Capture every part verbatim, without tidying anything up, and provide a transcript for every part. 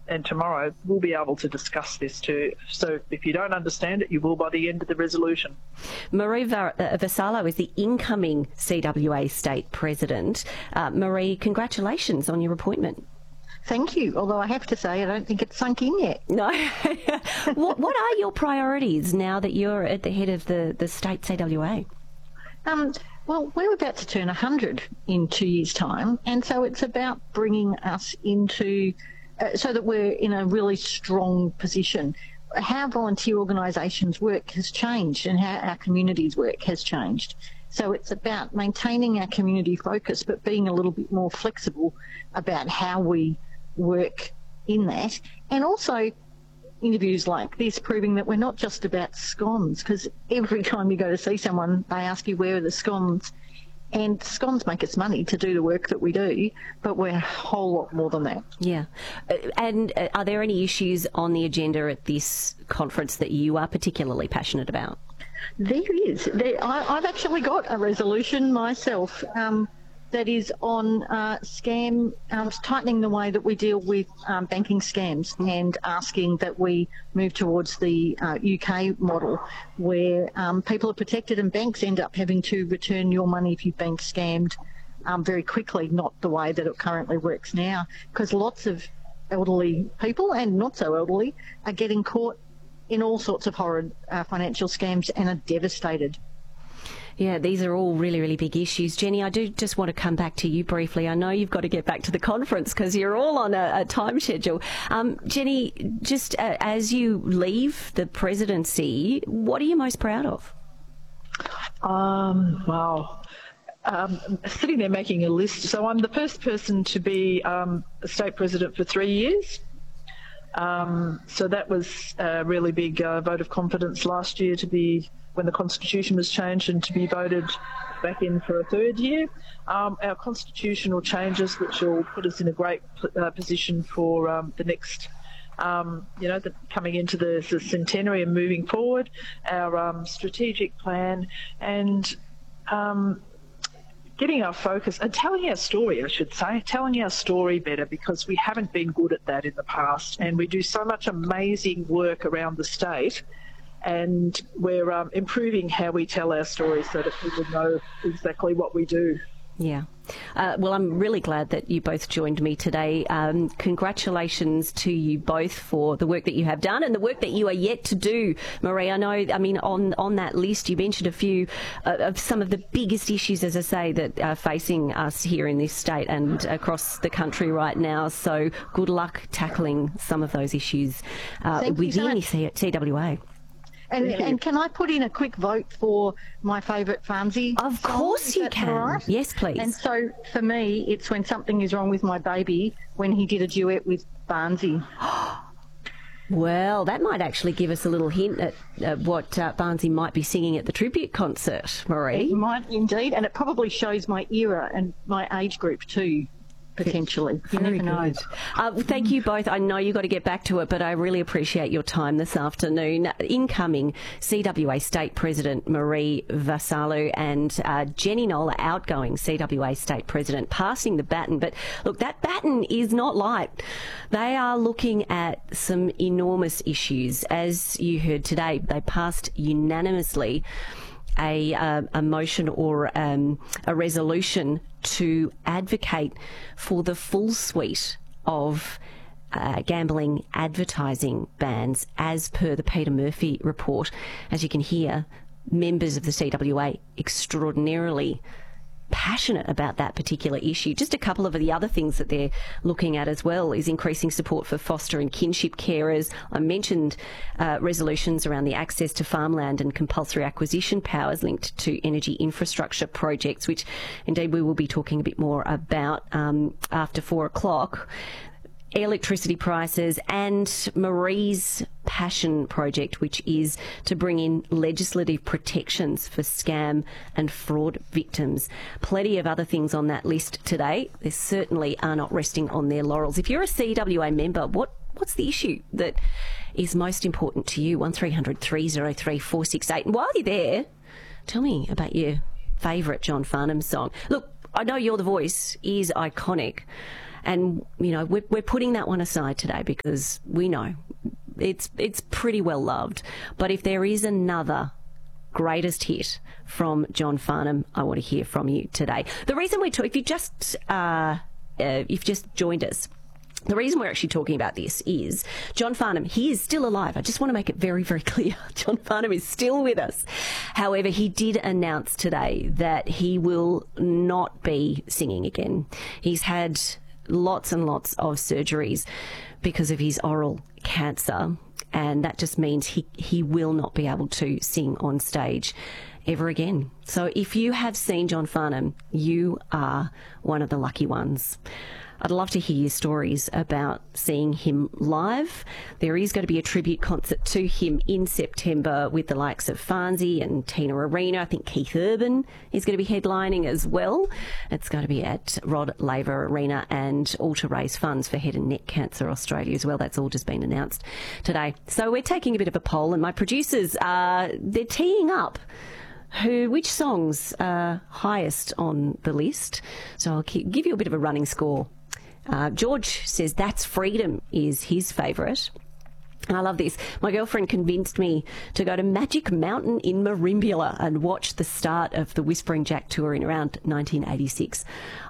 and tomorrow, we'll be able to discuss this too. So if you don't understand it, you will by the end of the resolution. Marie Vassallo is the incoming C W A State President. Uh, Marie, congratulations on your appointment. Thank you, although I have to say I don't think it's sunk in yet. No. what, what are your priorities now that you're at the head of the, the state C W A? Um, well, we're about to turn one hundred in two years' time, and so it's about bringing us into, uh, so that we're in a really strong position. How volunteer organisations work has changed, and how our communities work has changed. So it's about maintaining our community focus, but being a little bit more flexible about how we work in that, and also interviews like this proving that we're not just about scones, because every time you go to see someone they ask you where are the scones, and scones make us money to do the work that we do, but we're a whole lot more than that. Yeah. And are there any issues on the agenda at this conference that you are particularly passionate about? There is. There, I, I've actually got a resolution myself um, that is on uh, scam, um, tightening the way that we deal with um, banking scams, and asking that we move towards the uh, U K model where um, people are protected and banks end up having to return your money if you've been scammed um, very quickly, not the way that it currently works now, because lots of elderly people and not so elderly are getting caught in all sorts of horrid uh, financial scams and are devastated. Yeah, these are all really, really big issues. Jenny, I do just want to come back to you briefly. I know you've got to get back to the conference because you're all on a, a time schedule. Um, Jenny, just uh, as you leave the presidency, what are you most proud of? Um, wow. Um, sitting there making a list. So I'm the first person to be um, a state president for three years. Um, so that was a really big uh, vote of confidence last year to be, when the Constitution was changed, and to be voted back in for a third year. Um, our constitutional changes, which will put us in a great uh, position for um, the next, um, you know, the, coming into the, the centenary and moving forward, our um, strategic plan, and um, getting our focus and telling our story, I should say, telling our story better, because we haven't been good at that in the past, and we do so much amazing work around the state, and we're um, improving how we tell our story so that people know exactly what we do. Yeah. Uh, well, I'm really glad that you both joined me today. Um, congratulations to you both for the work that you have done and the work that you are yet to do, Marie. I know, I mean, on, on that list, you mentioned a few uh, of some of the biggest issues, as I say, that are facing us here in this state and across the country right now. So good luck tackling some of those issues uh, within the C W A. And, and can I put in a quick vote for my favourite Farnsey? Of course you can. Right? Yes, please. And so for me, it's When Something Is Wrong With My Baby, when he did a duet with Barnsey. Well, that might actually give us a little hint at uh, what uh, Barnsey might be singing at the tribute concert, Marie. It might indeed, and it probably shows my era and my age group too. Potentially. You Very never know. good. Uh, thank you both. I know you've got to get back to it, but I really appreciate your time this afternoon. Incoming C W A State President Marie Vassallo and uh, Jenny Nola, outgoing C W A State President, passing the baton. But look, that baton is not light. They are looking at some enormous issues. As you heard today, they passed unanimously a, uh, a motion or um, a resolution to advocate for the full suite of uh, gambling advertising bans as per the Peter Murphy report. As you can hear, members of the C W A extraordinarily passionate about that particular issue. Just a couple of the other things that they're looking at as well is increasing support for foster and kinship carers. I mentioned uh, resolutions around the access to farmland and compulsory acquisition powers linked to energy infrastructure projects, which indeed we will be talking a bit more about um, after four o'clock. Electricity prices, and Marie's passion project, which is to bring in legislative protections for scam and fraud victims. Plenty of other things on that list today. They certainly are not resting on their laurels. If you're a C W A member, what what's the issue that is most important to you? one three hundred three oh three four six eight. And while you're there, tell me about your favourite John Farnham song. Look, I know You're the Voice is iconic. And, you know, we're, we're putting that one aside today because we know it's it's pretty well loved. But if there is another greatest hit from John Farnham, I want to hear from you today. The reason we're talking, if you just uh, uh, if you've just joined us, the reason we're actually talking about this is John Farnham, he is still alive. I just want to make it very, very clear. John Farnham is still with us. However, he did announce today that he will not be singing again. He's had lots and lots of surgeries because of his oral cancer, and that just means he, he will not be able to sing on stage ever again. So if you have seen John Farnham, you are one of the lucky ones. I'd love to hear your stories about seeing him live. There is going to be a tribute concert to him in September with the likes of Farnsey and Tina Arena. I think Keith Urban is going to be headlining as well. It's going to be at Rod Laver Arena, and all to raise funds for Head and Neck Cancer Australia as well. That's all just been announced today. So we're taking a bit of a poll, and my producers are they're teeing up who, which songs are highest on the list. So I'll give you a bit of a running score. Uh, George says That's Freedom is his favourite. And I love this. My girlfriend convinced me to go to Magic Mountain in Merimbula and watch the start of the Whispering Jack tour in around nineteen eighty-six.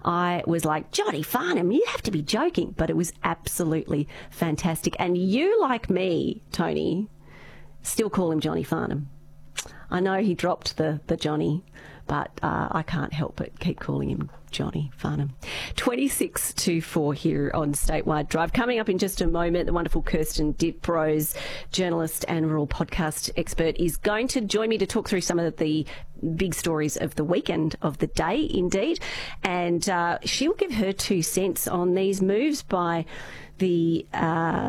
I was like, Johnny Farnham, you have to be joking. But it was absolutely fantastic. And you, like me, Tony, still call him Johnny Farnham. I know he dropped the, the Johnny, but uh, I can't help but keep calling him Johnny Farnham. twenty-six to four here on Statewide Drive. Coming up in just a moment, the wonderful Kirsten Diprose, journalist and rural podcast expert, is going to join me to talk through some of the big stories of the weekend, of the day indeed, and uh, she'll give her two cents on these moves by the uh,